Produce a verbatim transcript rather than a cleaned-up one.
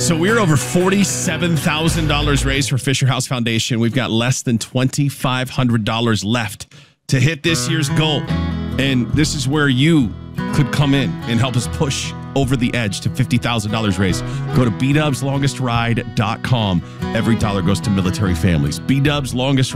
So we're over forty-seven thousand dollars raised for Fisher House Foundation. We've got less than twenty-five hundred dollars left to hit this year's goal. And this is where you could come in and help us push over the edge to fifty thousand dollars raised. Go to b dubs longest ride dot com. Every dollar goes to military families. B-Dubs Longest